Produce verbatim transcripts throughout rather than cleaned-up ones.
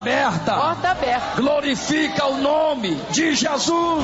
Aberta. Porta aberta. Glorifica o nome de Jesus.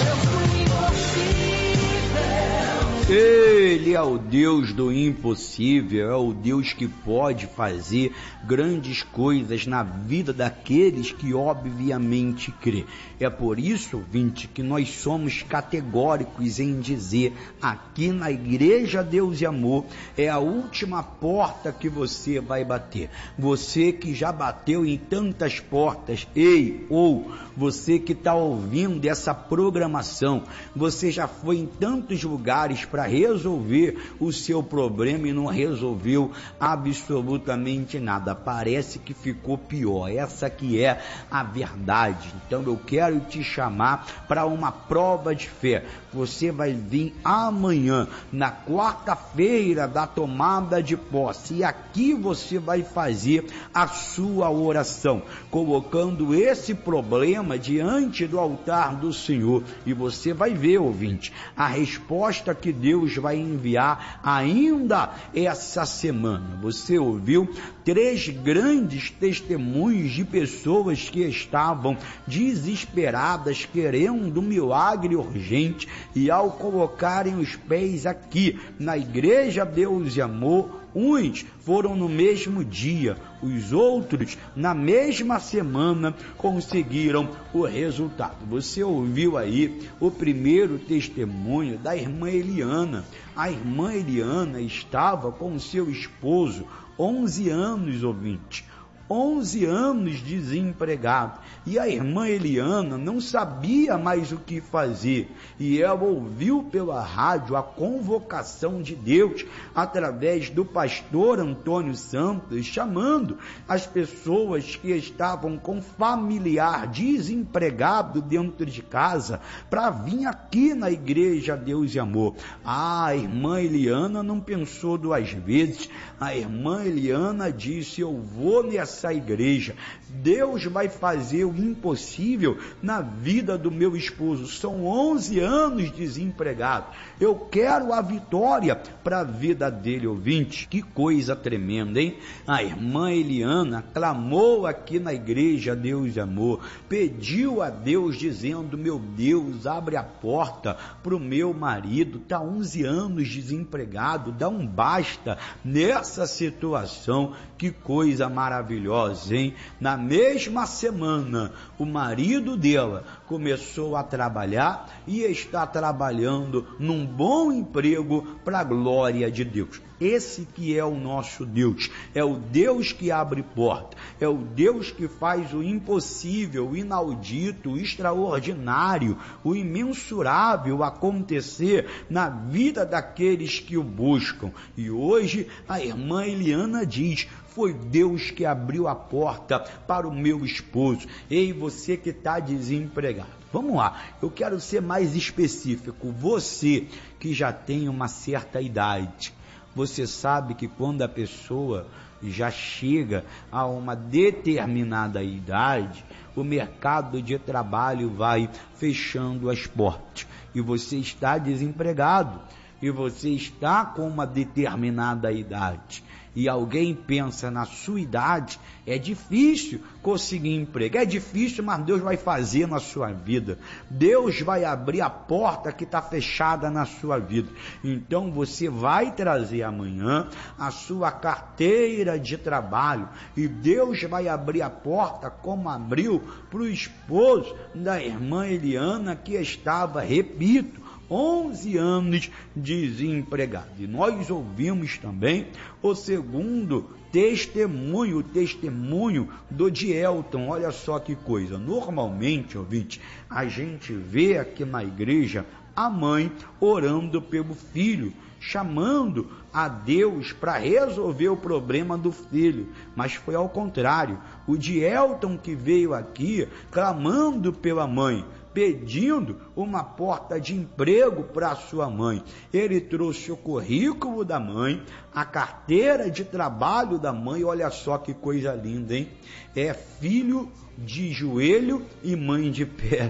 Ele é o Deus do impossível, é o Deus que pode fazer grandes coisas na vida daqueles que obviamente crê. É por isso, ouvinte, que nós somos categóricos em dizer, aqui na Igreja Deus e Amor, é a última porta que você vai bater. Você que já bateu em tantas portas, ei, ou você que está ouvindo essa programação, você já foi em tantos lugares para resolver o seu problema e não resolveu absolutamente nada. Parece que ficou pior. Essa que é a verdade. Então eu quero te chamar para uma prova de fé. Você vai vir amanhã, na quarta-feira da tomada de posse, e aqui você vai fazer a sua oração, colocando esse problema diante do altar do Senhor, e você vai ver, ouvinte, a resposta que Deus vai enviar ainda essa semana. Você ouviu três grandes testemunhos de pessoas que estavam desesperadas, querendo um milagre urgente, e ao colocarem os pés aqui na Igreja Deus e Amor, uns foram no mesmo dia, os outros na mesma semana conseguiram o resultado. Você ouviu aí o primeiro testemunho da irmã Eliana. A irmã Eliana estava com seu esposo, onze anos, ouvinte, onze anos desempregado, e a irmã Eliana não sabia mais o que fazer, e ela ouviu pela rádio a convocação de Deus através do pastor Antônio Santos, chamando as pessoas que estavam com familiar desempregado dentro de casa para vir aqui na Igreja Deus e Amor. Ah, a irmã Eliana não pensou duas vezes. A irmã Eliana disse: eu vou nessa essa igreja, Deus vai fazer o impossível na vida do meu esposo. São onze anos desempregado, eu quero a vitória para a vida dele. Ouvinte, que coisa tremenda, hein? A irmã Eliana clamou aqui na Igreja Deus e Amor, pediu a Deus dizendo: meu Deus, abre a porta para o meu marido, está onze anos desempregado, dá um basta nessa situação. Que coisa maravilhosa, hein? Na mesma semana, o marido dela começou a trabalhar e está trabalhando num bom emprego para a glória de Deus. Esse que é o nosso Deus, é o Deus que abre porta, é o Deus que faz o impossível, o inaudito, o extraordinário, o imensurável acontecer na vida daqueles que o buscam. E hoje a irmã Eliana diz: foi Deus que abriu a porta para o meu esposo. Ei, você que está desempregado, vamos lá, eu quero ser mais específico. Você que já tem uma certa idade, você sabe que quando a pessoa já chega a uma determinada idade, o mercado de trabalho vai fechando as portas, e você está desempregado, e você está com uma determinada idade, e alguém pensa na sua idade, é difícil conseguir emprego, é difícil, mas Deus vai fazer na sua vida, Deus vai abrir a porta que está fechada na sua vida. Então você vai trazer amanhã a sua carteira de trabalho, e Deus vai abrir a porta como abriu para o esposo da irmã Eliana, que estava, repito, onze anos desempregado. E nós ouvimos também o segundo testemunho, o testemunho do Dielton. Olha só que coisa, normalmente, ouvinte, a gente vê aqui na igreja a mãe orando pelo filho, chamando a Deus para resolver o problema do filho, mas foi ao contrário. O Dielton que veio aqui clamando pela mãe, pedindo uma porta de emprego para sua mãe. Ele trouxe o currículo da mãe, a carteira de trabalho da mãe. Olha só que coisa linda, hein? É filho de joelho e mãe de pé.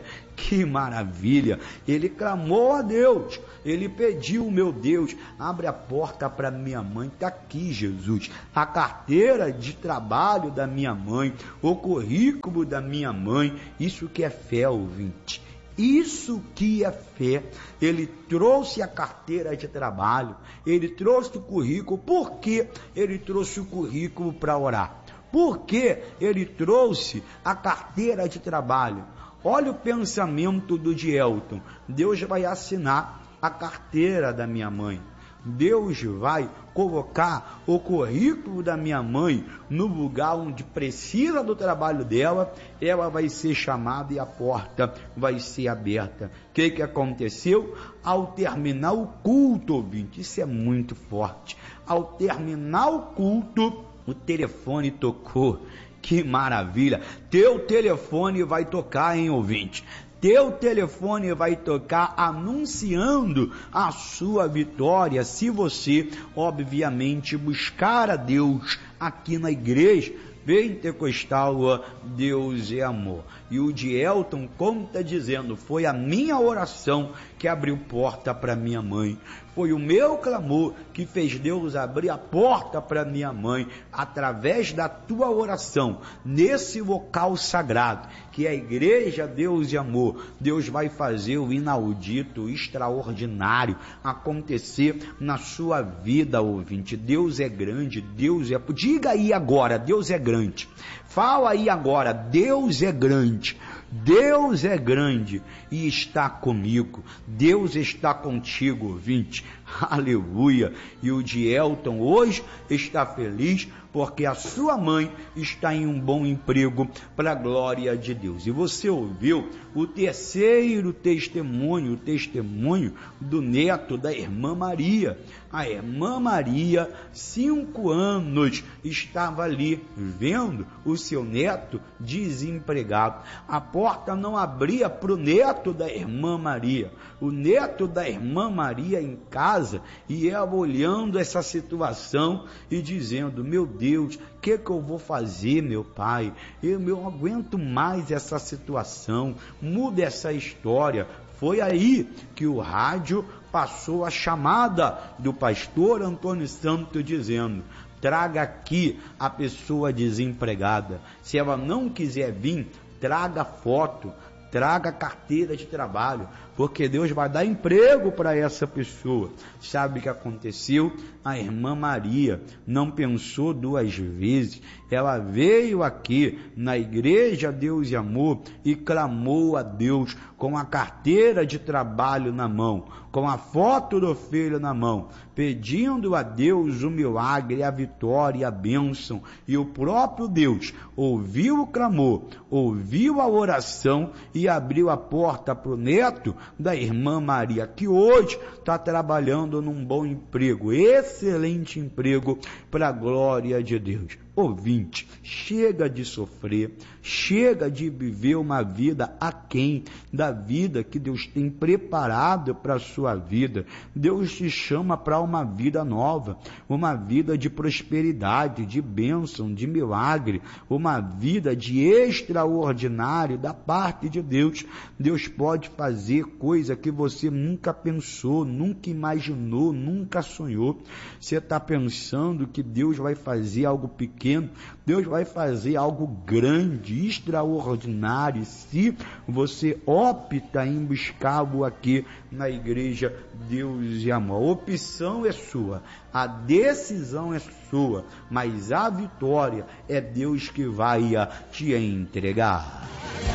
Que maravilha! Ele clamou a Deus, ele pediu, meu Deus, abre a porta para minha mãe. Está aqui, Jesus, a carteira de trabalho da minha mãe, o currículo da minha mãe. Isso que é fé, ouvinte. Isso que é fé. Ele trouxe a carteira de trabalho, ele trouxe o currículo. Por que ele trouxe o currículo para orar? Por que ele trouxe a carteira de trabalho? Olha o pensamento do Dielton. Deus vai assinar a carteira da minha mãe. Deus vai colocar o currículo da minha mãe no lugar onde precisa do trabalho dela. Ela vai ser chamada e a porta vai ser aberta. O que que aconteceu? Ao terminar o culto, ouvinte, isso é muito forte. Ao terminar o culto, o telefone tocou. Que maravilha! Teu telefone vai tocar, hein, ouvinte? Teu telefone vai tocar anunciando a sua vitória, se você, obviamente, buscar a Deus aqui na igreja Pentecostal Deus é Amor. E o Dielton conta dizendo: foi a minha oração que abriu porta para minha mãe, foi o meu clamor que fez Deus abrir a porta para minha mãe, através da tua oração, nesse local sagrado, que é a igreja Deus e Amor. Deus vai fazer o inaudito, o extraordinário acontecer na sua vida, ouvinte. Deus é grande, Deus é... Diga aí agora, Deus é grande. Fala aí agora, Deus é grande. Deus é grande e está comigo. Deus está contigo, ouvinte. Aleluia. E o Dielton hoje está feliz porque a sua mãe está em um bom emprego para a glória de Deus. E você ouviu o terceiro testemunho, o testemunho do neto da irmã Maria. A irmã Maria, cinco anos, estava ali vendo o seu neto desempregado. A porta não abria para o neto da irmã Maria. O neto da irmã Maria em casa, e ela olhando essa situação e dizendo: meu Deus, o que que eu vou fazer, meu pai? Eu não aguento mais essa situação, muda essa história. Foi aí que o rádio passou a chamada do pastor Antônio Santos dizendo: traga aqui a pessoa desempregada. Se ela não quiser vir, traga foto, traga carteira de trabalho, porque Deus vai dar emprego para essa pessoa. Sabe o que aconteceu? A irmã Maria não pensou duas vezes. Ela veio aqui na igreja Deus e Amor e clamou a Deus com a carteira de trabalho na mão, com a foto do filho na mão, pedindo a Deus o milagre, a vitória, a bênção. E o próprio Deus ouviu o clamor, ouviu a oração e abriu a porta para o neto da irmã Maria, que hoje está trabalhando num bom emprego, excelente emprego para a glória de Deus. Ouvinte, chega de sofrer, chega de viver uma vida aquém da vida que Deus tem preparado para a sua vida. Deus te chama para uma vida nova, uma vida de prosperidade, de bênção, de milagre, uma vida de extraordinário da parte de Deus. Deus pode fazer coisa que você nunca pensou, nunca imaginou, nunca sonhou. Você está pensando que Deus vai fazer algo pequeno? Deus vai fazer algo grande, extraordinário, se você opta em buscá-lo aqui na igreja Deus e Amor. A opção é sua, a decisão é sua, mas a vitória é Deus que vai te entregar.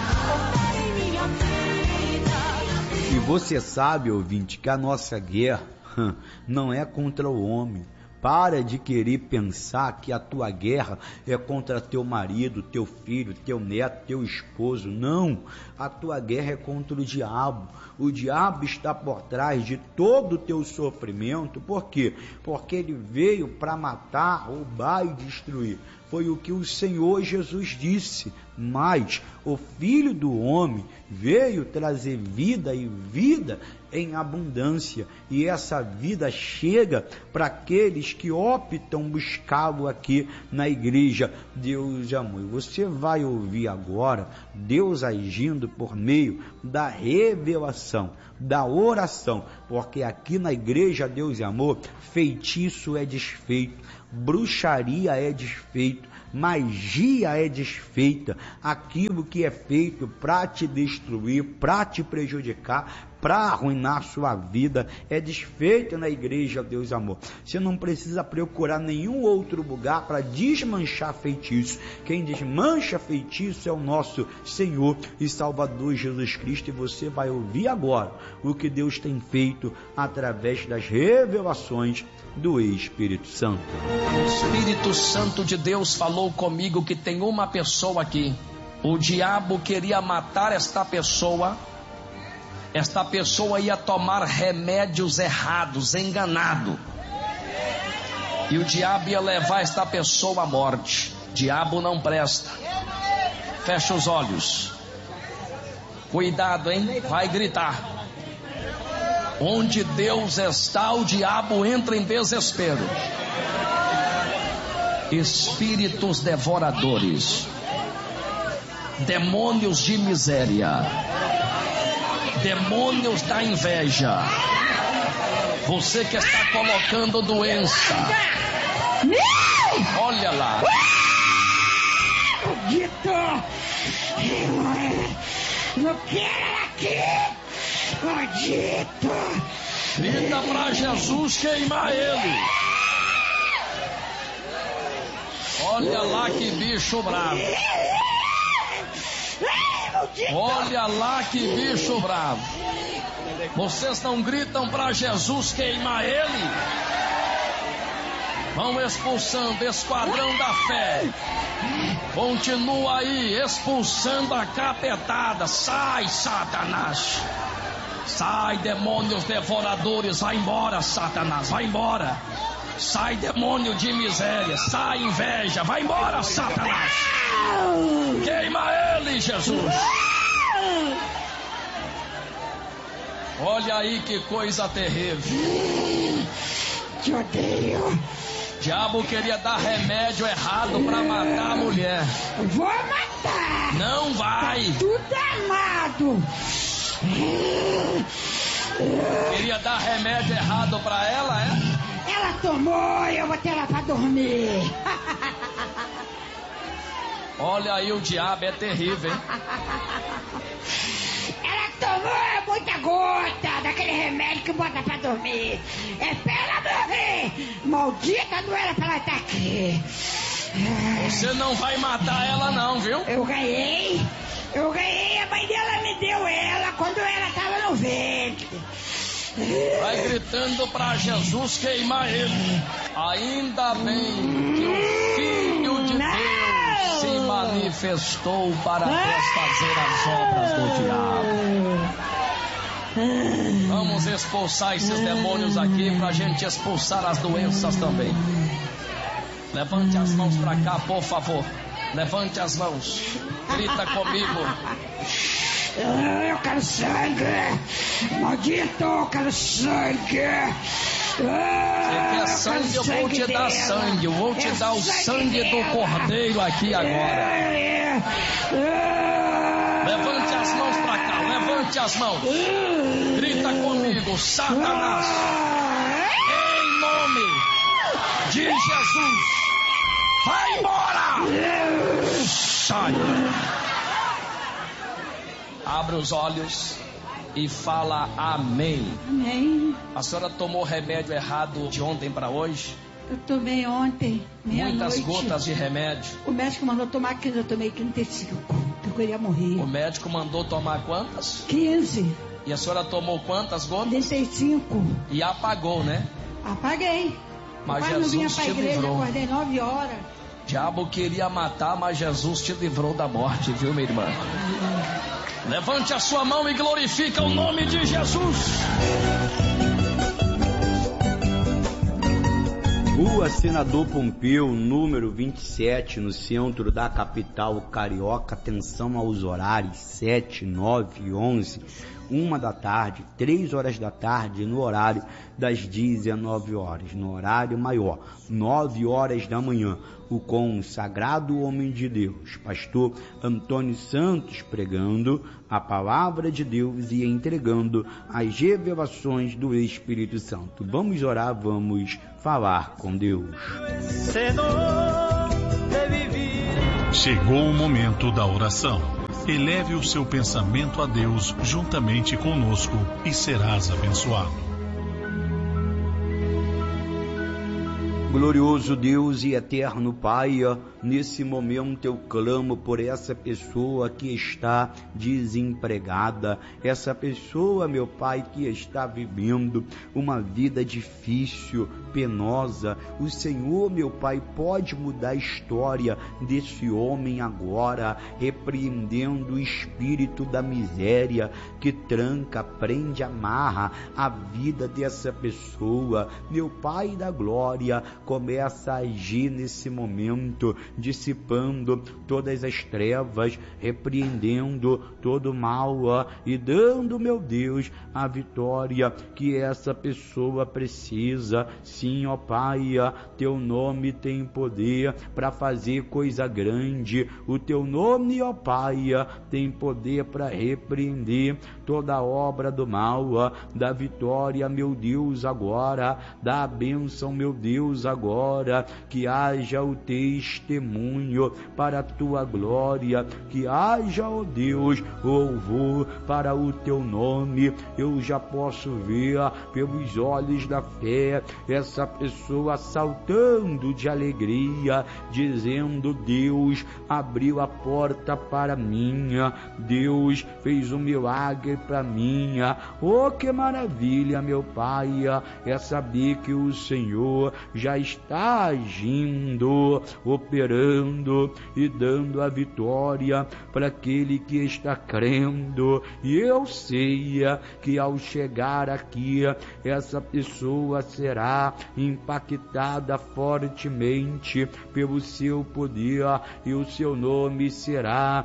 E você sabe, ouvinte, que a nossa guerra não é contra o homem. Para de querer pensar que a tua guerra é contra teu marido, teu filho, teu neto, teu esposo. Não, a tua guerra é contra o diabo. O diabo está por trás de todo o teu sofrimento. Por quê? Porque ele veio para matar, roubar e destruir. foi o que o Senhor Jesus disse, mas o Filho do Homem veio trazer vida e vida em abundância, e essa vida chega para aqueles que optam buscá-lo aqui na igreja Deus de Amor. Você vai ouvir agora Deus agindo por meio da revelação, da oração, porque aqui na igreja Deus de Amor, feitiço é desfeito, bruxaria é desfeito, magia é desfeita, aquilo que é feito para te destruir, para te prejudicar, para arruinar sua vida, é desfeito na igreja Deus Amor. Você não precisa procurar nenhum outro lugar para desmanchar feitiço. Quem desmancha feitiço é o nosso Senhor e Salvador Jesus Cristo, e você vai ouvir agora o que Deus tem feito através das revelações do Espírito Santo. O Espírito Santo de Deus falou comigo que tem uma pessoa aqui. O diabo queria matar esta pessoa. Esta pessoa ia tomar remédios errados, enganado. E o diabo ia levar esta pessoa à morte. Diabo não presta. Fecha os olhos. Cuidado, hein? Vai gritar. Onde Deus está, o diabo entra em desespero. Espíritos devoradores, demônios de miséria, demônios da inveja, você que está colocando doença, olha lá. Maldito! Não quero aqui! Maldito! Grita pra Jesus queimar ele. Olha lá que bicho bravo. Olha lá que bicho bravo. Vocês não gritam pra Jesus queimar ele? Vão expulsando, esquadrão da fé. Continua aí, expulsando a capetada. Sai, Satanás. Sai, demônios devoradores. Vai embora, Satanás, vai embora. Sai, demônio de miséria. Sai, inveja, vai embora, Satanás. Queima ele, Jesus. Olha aí que coisa terrível. Te odeio. Diabo queria dar remédio errado para matar a mulher. Vou matar. Não vai. Tudo amado. Queria dar remédio errado para ela, é? Ela tomou e eu botei ela pra dormir. Olha aí, o diabo é terrível, hein? Ela tomou muita gota daquele remédio que bota pra dormir. É pra ela morrer. Maldita, não era pra ela estar aqui. Você não vai matar ela não, viu? Eu ganhei. Eu ganhei. A mãe dela me deu ela quando ela tava no ventre. Vai gritando pra Jesus queimar ele. Ainda bem que o Filho de não. Deus se manifestou para desfazer as obras do diabo. Vamos expulsar esses demônios aqui pra gente expulsar as doenças também. Levante as mãos pra cá, por favor. Levante as mãos. Grita comigo. Eu quero sangue. Maldito, eu quero sangue. Você quer sangue? Eu vou te dar sangue. Eu vou te dar o sangue do Cordeiro aqui agora. Levante as mãos pra cá. Levante as mãos. Grita comigo, Satanás. Em nome de Jesus. Vai embora. Sai. Abre os olhos e fala amém. Amém. A senhora tomou remédio errado de ontem para hoje? Eu tomei ontem, Muitas meia-noite. gotas de remédio. O médico mandou tomar quinze, eu tomei trinta e cinco. Eu queria morrer. O médico mandou tomar quantas? quinze. E a senhora tomou quantas gotas? trinta e cinco. E apagou, né? Apaguei. Mas Quase não vinha Jesus pra te igreja, livrou. acordei nove horas. O diabo queria matar, mas Jesus te livrou da morte, viu, minha irmã? Levante a sua mão e glorifica o nome de Jesus. Rua Senador Pompeu, número vinte e sete, no centro da capital carioca. Atenção aos horários: sete, nove e onze, uma da tarde, três horas da tarde, no horário das dezenove horas, no horário maior, nove horas da manhã, o consagrado homem de Deus, pastor Antônio Santos, pregando a palavra de Deus e entregando as revelações do Espírito Santo. Vamos orar, vamos falar com Deus. Chegou o momento da oração. Eleve o seu pensamento a Deus juntamente conosco e serás abençoado. Glorioso Deus e eterno Pai, nesse momento eu clamo por essa pessoa que está desempregada, essa pessoa, meu Pai, que está vivendo uma vida difícil, penosa. O Senhor, meu Pai, pode mudar a história desse homem agora, repreendendo o espírito da miséria que tranca, prende, amarra a vida dessa pessoa. Meu Pai da glória, começa a agir nesse momento, dissipando todas as trevas, repreendendo todo o mal, ó, e dando, meu Deus, a vitória que essa pessoa precisa. Sim, ó Pai, ó, teu nome tem poder para fazer coisa grande. O teu nome, ó Pai, ó, tem poder para repreender toda a obra do mal, ó, da vitória, meu Deus, agora, da bênção, meu Deus, agora, que haja o testemunho para a tua glória, que haja, ó Deus, louvor para o teu nome. Eu já posso ver pelos olhos da fé essa pessoa saltando de alegria, dizendo: Deus abriu a porta para mim, Deus fez um milagre para mim. Oh, que maravilha, meu Pai, é saber que o Senhor já está agindo, operando e dando a vitória para aquele que está crendo. E eu sei que ao chegar aqui, essa pessoa será impactada fortemente pelo seu poder e o seu nome será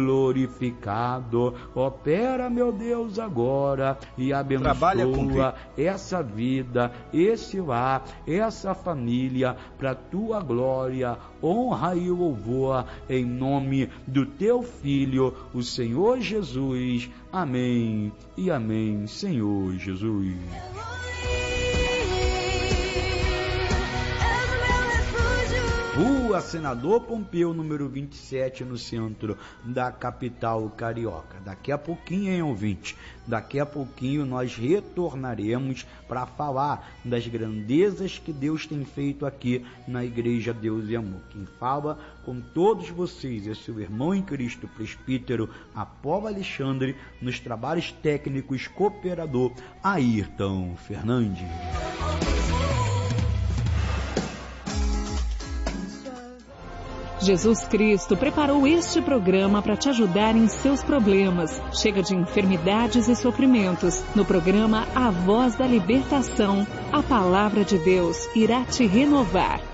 glorificado. Opera, meu Deus, agora e abençoa essa vida, esse lar, essa família, para tua glória, honra e louvor, em nome do teu Filho, o Senhor Jesus. Amém e amém, Senhor Jesus. Rua Senador Pompeu, número vinte e sete, no centro da capital carioca. Daqui a pouquinho, hein, ouvinte? Daqui a pouquinho nós retornaremos para falar das grandezas que Deus tem feito aqui na Igreja Deus e Amor. Quem fala com todos vocês é seu irmão em Cristo, presbítero Apolo Alexandre, nos trabalhos técnicos, cooperador Ayrton Fernandes. Jesus Cristo preparou este programa para te ajudar em seus problemas. Chega de enfermidades e sofrimentos. No programa A Voz da Libertação, a palavra de Deus irá te renovar.